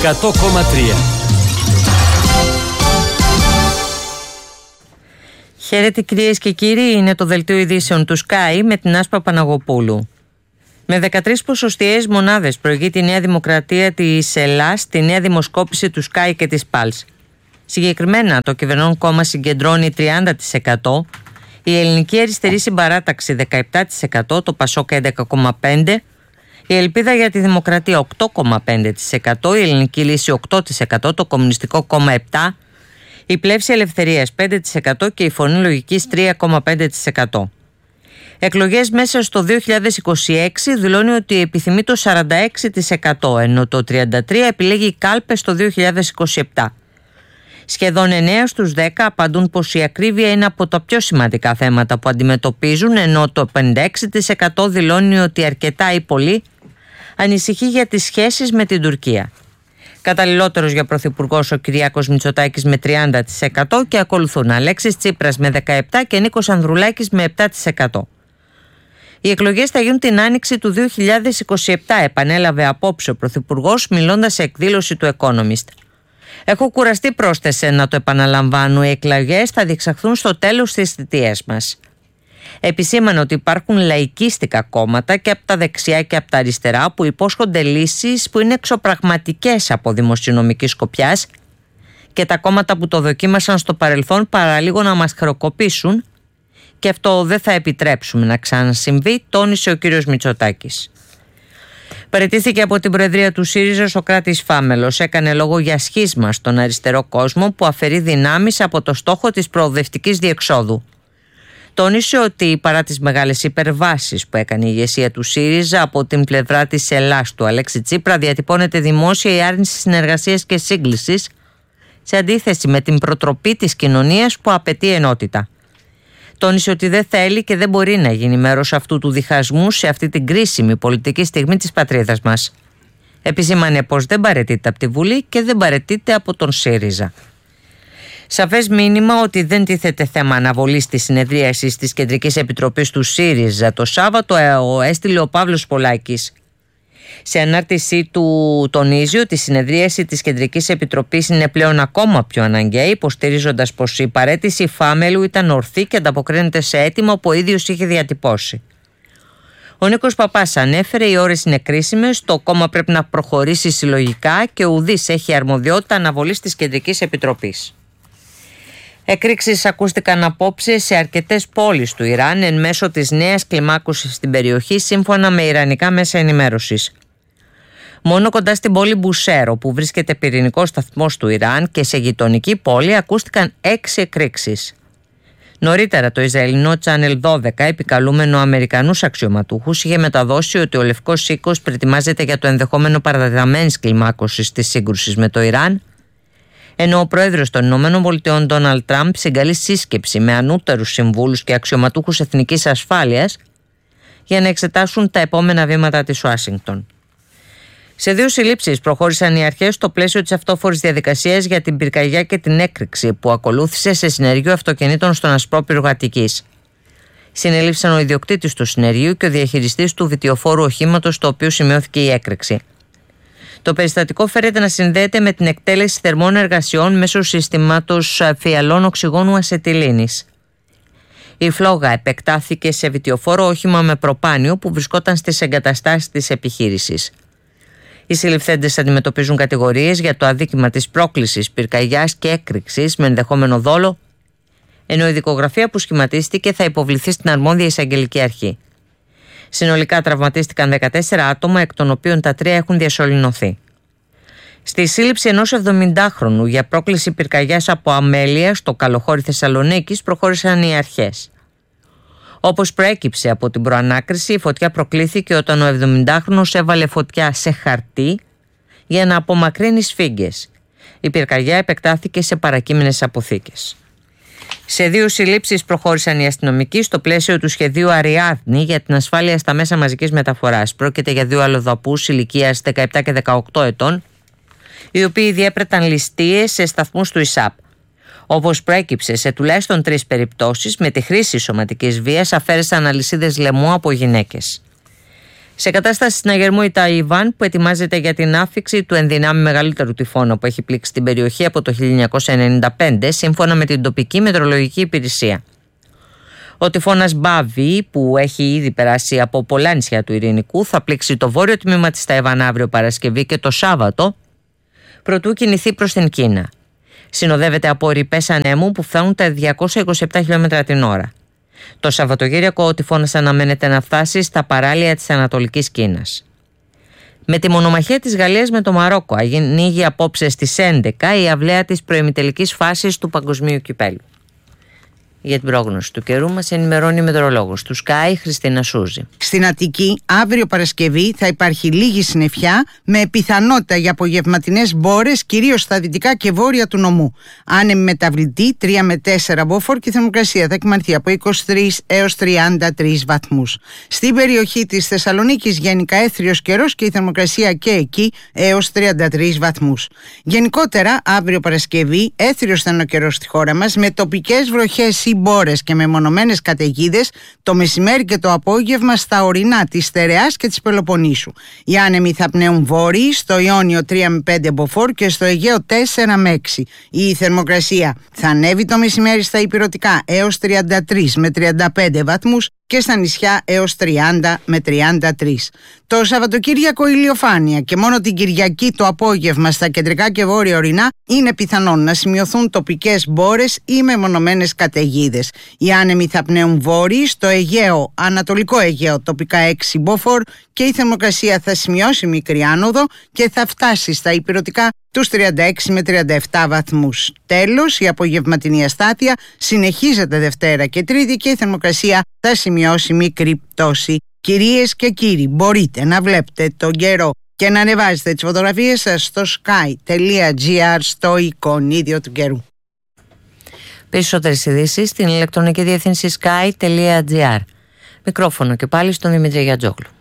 100,3. Χαίρετε κυρίες και κύριοι, είναι το δελτίο ειδήσεων του Sky με την Άσπα Παναγοπούλου. Με 13 ποσοστιαίες μονάδες προηγεί η Νέα Δημοκρατία της Ελλάς τη νέα δημοσκόπηση του Sky και της Pulse. Συγκεκριμένα το κυβερνών κόμμα συγκεντρώνει 30%, η Ελληνική Αριστερή Συμπαράταξη 17%, το Πασόκ 11,5%, η Ελπίδα για τη Δημοκρατία 8,5%, η Ελληνική Λύση 8%, το Κομμουνιστικό Κόμμα 7%, η Πλεύση Ελευθερίας 5% και η Φωνή Λογικής 3,5%. Εκλογές μέσα στο 2026 δηλώνει ότι επιθυμεί το 46%, ενώ το 33% επιλέγει κάλπες το 2027. Σχεδόν 9 στους 10 απαντούν πως η ακρίβεια είναι από τα πιο σημαντικά θέματα που αντιμετωπίζουν, ενώ το 56% δηλώνει ότι αρκετά ή πολύ ανησυχεί για τις σχέσεις με την Τουρκία. Καταλληλότερος για πρωθυπουργός ο Κυριάκος Μητσοτάκης με 30% και ακολουθούν Αλέξης Τσίπρας με 17% και Νίκος Ανδρουλάκης με 7%. Οι εκλογές θα γίνουν την άνοιξη του 2027, επανέλαβε απόψε ο πρωθυπουργός μιλώντας σε εκδήλωση του Economist. Έχω κουραστεί, πρόσθεσε, να το επαναλαμβάνω, οι εκλογές θα διεξαχθούν στο τέλος της θητείας μας. Επισήμανε ότι υπάρχουν λαϊκίστικα κόμματα και από τα δεξιά και από τα αριστερά που υπόσχονται λύσεις που είναι εξωπραγματικές από δημοσιονομική σκοπιάς και τα κόμματα που το δοκίμασαν στο παρελθόν παραλίγο να μας χρεοκοπήσουν και αυτό δεν θα επιτρέψουμε να ξανασυμβεί, τόνισε ο κύριος Μητσοτάκης. Παραιτήθηκε από την Προεδρία του ΣΥΡΙΖΑ ο Σωκράτης Φάμελος. Έκανε λόγο για σχίσμα στον αριστερό κόσμο που αφαιρεί δυνάμεις από το στόχο της προοδευτικής διεξόδου. Τόνισε ότι παρά τις μεγάλες υπερβάσεις που έκανε η ηγεσία του ΣΥΡΙΖΑ από την πλευρά της Ελλάς του Αλέξη Τσίπρα, διατυπώνεται δημόσια η άρνηση συνεργασίας και σύγκλησης σε αντίθεση με την προτροπή της κοινωνίας που απαιτεί ενότητα. Τόνισε ότι δεν θέλει και δεν μπορεί να γίνει μέρος αυτού του διχασμού σε αυτή την κρίσιμη πολιτική στιγμή της πατρίδας μας. Επισήμανε πως δεν παραιτείται από τη Βουλή και δεν παραιτείται από τον ΣΥΡΙΖΑ. Σαφές μήνυμα ότι δεν τίθεται θέμα αναβολής της συνεδρίασης της Κεντρικής Επιτροπής του ΣΥΡΙΖΑ το Σάββατο, έστειλε ο Παύλος Πολάκης. Σε ανάρτησή του τονίζει ότι η συνεδρίαση της Κεντρικής Επιτροπής είναι πλέον ακόμα πιο αναγκαία, υποστηρίζοντας πως η παραίτηση Φάμελου ήταν ορθή και ανταποκρίνεται σε αίτημα που ο ίδιος είχε διατυπώσει. Ο Νίκος Παπάς ανέφερε: οι ώρες είναι κρίσιμες, το κόμμα πρέπει να προχωρήσει συλλογικά και ουδής έχει αρμοδιότητα αναβολής της Κεντρικής Επιτροπής. Εκρήξεις ακούστηκαν απόψε σε αρκετές πόλεις του Ιράν εν μέσω της νέας κλιμάκωσης στην περιοχή, σύμφωνα με ιρανικά μέσα ενημέρωσης. Μόνο κοντά στην πόλη Μπουσέρο, που βρίσκεται πυρηνικός σταθμός του Ιράν, και σε γειτονική πόλη ακούστηκαν 6 εκρήξεις. Νωρίτερα το Ισραηλινό Channel 12, επικαλούμενο Αμερικανούς αξιωματούχους, είχε μεταδώσει ότι ο Λευκός Οίκος προετοιμάζεται για το ενδεχόμενο παρατεταμένης κλιμάκωσης της σύγκρουσης με το Ιράν, ενώ ο πρόεδρος των ΗΠΑ Ντόναλντ Τραμπ συγκαλεί σύσκεψη με ανώτερους συμβούλους και αξιωματούχους εθνικής ασφάλειας για να εξετάσουν τα επόμενα βήματα της Ουάσιγκτον. Σε 2 συλλήψεις προχώρησαν οι αρχές στο πλαίσιο της αυτόφορης διαδικασίας για την πυρκαγιά και την έκρηξη που ακολούθησε σε συνεργείο αυτοκινήτων στον Ασπρόπυργο Αττικής. Συνελήφθησαν ο ιδιοκτήτης του συνεργείου και ο διαχειριστής του βιτιοφόρου οχήματος στο οποίο σημειώθηκε η έκρηξη. Το περιστατικό φέρεται να συνδέεται με την εκτέλεση θερμών εργασιών μέσω συστήματος φιαλών οξυγόνου ασετιλίνης. Η φλόγα επεκτάθηκε σε βιτιοφόρο όχημα με προπάνιο που βρισκόταν στις εγκαταστάσεις της επιχείρησης. Οι συλληφθέντες αντιμετωπίζουν κατηγορίες για το αδίκημα της πρόκλησης πυρκαγιάς και έκρηξης με ενδεχόμενο δόλο, ενώ η δικογραφία που σχηματίστηκε θα υποβληθεί στην αρμόδια εισαγγελική αρχή. Συνολικά τραυματίστηκαν 14 άτομα, εκ των οποίων τα 3 έχουν διασωληνωθεί. Στη σύλληψη ενός 70χρονου για πρόκληση πυρκαγιάς από αμέλεια στο Καλοχώρι Θεσσαλονίκης προχώρησαν οι αρχές. Όπως προέκυψε από την προανάκριση, η φωτιά προκλήθηκε όταν ο 70χρονος έβαλε φωτιά σε χαρτί για να απομακρύνει σφίγγες. Η πυρκαγιά επεκτάθηκε σε παρακείμενες αποθήκες. Σε 2 συλλήψεις προχώρησαν οι αστυνομικοί στο πλαίσιο του σχεδίου Αριάδνη για την ασφάλεια στα μέσα μαζικής μεταφοράς. Πρόκειται για 2 αλλοδαπούς ηλικίας 17 και 18 ετών, οι οποίοι διέπρεταν ληστείες σε σταθμούς του ΙΣΑΠ. Όπως προέκυψε σε τουλάχιστον 3 περιπτώσεις, με τη χρήση σωματικής βίας αφαίρεσαν αλυσίδες λαιμού από γυναίκες. Σε κατάσταση συναγερμού η Ταϊβάν, που ετοιμάζεται για την άφιξη του ενδυνάμει μεγαλύτερου τυφώνα που έχει πλήξει την περιοχή από το 1995, σύμφωνα με την τοπική μετεωρολογική υπηρεσία. Ο τυφώνας Μπάβι, που έχει ήδη περάσει από πολλά νησιά του Ειρηνικού, θα πλήξει το βόρειο τμήμα της Ταϊβάν αύριο Παρασκευή και το Σάββατο, προτού κινηθεί προς την Κίνα. Συνοδεύεται από ρηπές ανέμου που φτάνουν τα 227 χιλιόμετρα την ώρα. Το Σαββατοκύριακο ο τυφώνας αναμένεται να φτάσει στα παράλια της Ανατολικής Κίνας. Με τη μονομαχία της Γαλλίας με το Μαρόκο ανοίγει απόψε στις 11 η αυλαία της προημιτελικής φάσης του Παγκοσμίου Κυπέλλου. Για την πρόγνωση του καιρού μας ενημερώνει η μετεωρολόγος του Sky, Χριστίνα Σούζη. Στην Αττική, αύριο Παρασκευή θα υπάρχει λίγη συννεφιά με πιθανότητα για απογευματινές μπόρες, κυρίως στα δυτικά και βόρεια του νομού. Άνεμη μεταβλητή 3 με 4 μποφόρ και η θερμοκρασία θα κυμανθεί από 23 έως 33 βαθμούς. Στην περιοχή της Θεσσαλονίκης γενικά έθριος καιρός και η θερμοκρασία και εκεί έως 33 βαθμούς. Γενικότερα, αύριο Παρασκευή έθριος θα είναι ο καιρός στη χώρα μας με τοπικές βροχές μπόρες και μεμονωμένες καταιγίδες το μεσημέρι και το απόγευμα στα ορεινά της Στερεάς και της Πελοποννήσου. Οι άνεμοι θα πνέουν βόρειοι, στο Ιόνιο 3 με 5 μποφόρ και στο Αιγαίο 4 με 6. Η θερμοκρασία θα ανέβει το μεσημέρι στα ηπειρωτικά έως 33 με 35 βαθμούς και στα νησιά έως 30 με 33. Το Σαββατοκύριακο ηλιοφάνεια και μόνο την Κυριακή το απόγευμα στα κεντρικά και βόρεια ορεινά είναι πιθανόν να σημειωθούν τοπικές μπόρες ή μεμονωμένες καταιγίδες. Οι άνεμοι θα πνέουν βόρειοι, στο Αιγαίο, Ανατολικό Αιγαίο τοπικά 6 μποφόρ και η θερμοκρασία θα σημειώσει μικρή άνοδο και θα φτάσει στα ηπειρωτικά τους 36 με 37 βαθμούς. Τέλος, η απογευματινή αστάθεια συνεχίζεται Δευτέρα και Τρίτη και η θερμοκρασία θα σημειώσει μικρή πτώση. Κυρίες και κύριοι, μπορείτε να βλέπετε τον καιρό και να ανεβάζετε τις φωτογραφίες σας στο sky.gr στο εικονίδιο του καιρού. Περισσότερες ειδήσεις στην ηλεκτρονική διεύθυνση sky.gr. Μικρόφωνο και πάλι στον Δημήτρη Γιατζόγλου.